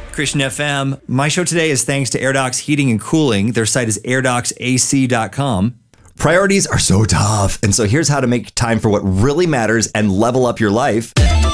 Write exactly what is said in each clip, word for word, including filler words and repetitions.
Christian F M. My show today is thanks to AirDocs Heating and Cooling. Their site is air docs a c dot com. Priorities are so tough, and so here's how to make time for what really matters and level up your life.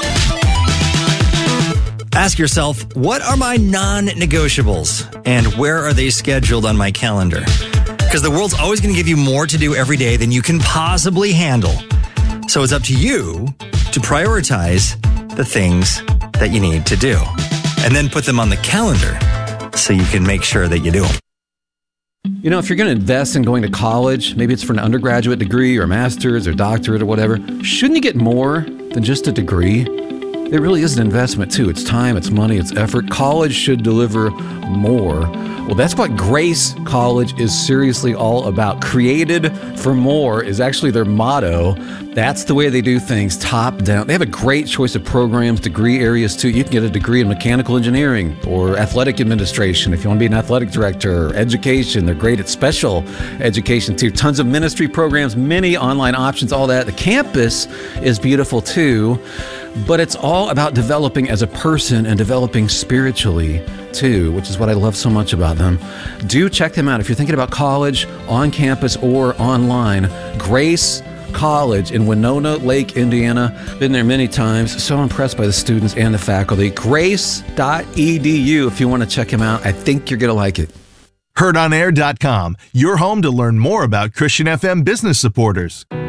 Ask yourself, what are my non-negotiables, and where are they scheduled on my calendar? Because the world's always going to give you more to do every day than you can possibly handle. So it's up to you to prioritize the things that you need to do, and then put them on the calendar so you can make sure that you do them. You know, if you're going to invest in going to college, maybe it's for an undergraduate degree or a master's or doctorate or whatever, shouldn't you get more than just a degree? It really is an investment, too. It's time, it's money, it's effort. College should deliver more. Well, that's what Grace College is seriously all about. Created for more is actually their motto. That's the way they do things, top down. They have a great choice of programs, degree areas, too. You can get a degree in mechanical engineering or athletic administration if you want to be an athletic director, or education. They're great at special education, too. Tons of ministry programs, many online options, all that. The campus is beautiful, too. But it's all about developing as a person and developing spiritually, too, which is what I love so much about them. Do check them out if you're thinking about college, on campus, or online. Grace College in Winona Lake, Indiana. Been there many times. So impressed by the students and the faculty. grace dot e d u if you want to check them out. I think you're going to like it. heard on air dot com, your home to learn more about Christian F M business supporters.